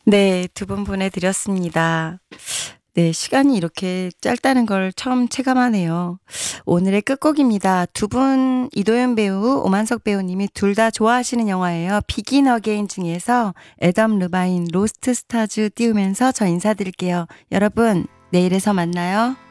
네. 두 분 보내드렸습니다. 네. 시간이 이렇게 짧다는 걸 처음 체감하네요. 오늘의 끝곡입니다. 두 분 이도현 배우, 오만석 배우님이 둘 다 좋아하시는 영화예요. 비긴 어게인 중에서 애덤 르바인 로스트 스타즈 띄우면서 저 인사드릴게요. 여러분 내일에서 만나요.